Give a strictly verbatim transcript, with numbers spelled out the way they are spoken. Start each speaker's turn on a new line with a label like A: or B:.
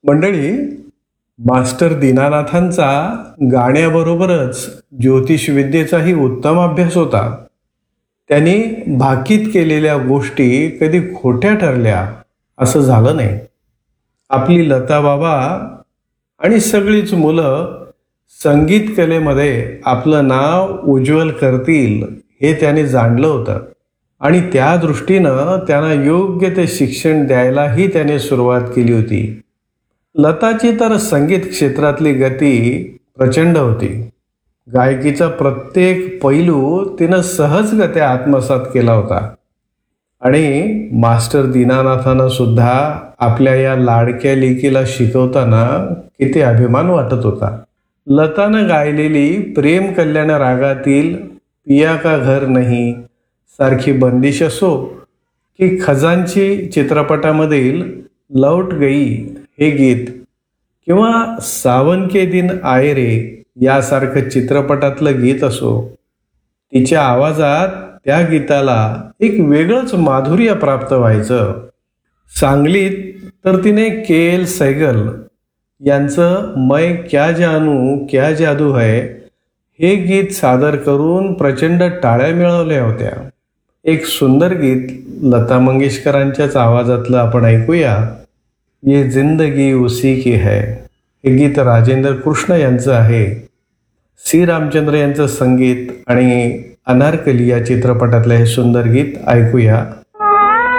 A: मंडळी, मास्टर दीनानाथांचा गाण्याबरोबरच ज्योतिषविद्येचाही उत्तम अभ्यास होता. त्यांनी भाकीत केलेल्या गोष्टी कधी खोट्या ठरल्या असं झालं नाही. आपली लता बाबा आणि सगळीच मुलं संगीत कलेमध्ये आपलं नाव उज्ज्वल करतील हे त्याने जाणलं होतं आणि त्या दृष्टीनं त्यांना योग्य ते शिक्षण द्यायलाही त्याने सुरुवात केली होती. लताची तर संगीत क्षेत्रातली गती प्रचंड होती. गायकीचा प्रत्येक पैलू तिनं सहजगत्या आत्मसात केला होता आणि मास्टर दीनानाथांना सुद्धा आपल्या या लाडक्या लेकीला शिकवताना किती अभिमान वाटत होता. लतानं गायलेली प्रेम कल्याण रागातील पिया का घर नहीं सारखी बंदिश असो की खजांची चित्रपटामधील लौट गई हे गीत किंवा सावन के दिन आए रे यासारखं चित्रपटातलं गीत असो, तिच्या आवाजात त्या गीताला एक वेगळंच माधुर्य प्राप्त व्हायचं. सांगलीत तर तिने के एल सहगल यांचं मैं क्या जानू क्या जादू है हे गीत सादर करून प्रचंड टाळ्या मिळवल्या होत्या. एक सुंदर गीत लता मंगेशकरांच्याच आवाजातलं आपण ऐकूया. ये जिंदगी उसी की है हे गीत राजेंद्र कृष्ण यांचं आहे. सी रामचंद्र यांचं संगीत आणि अनारकली या चित्रपटातलं हे सुंदर गीत ऐकूया.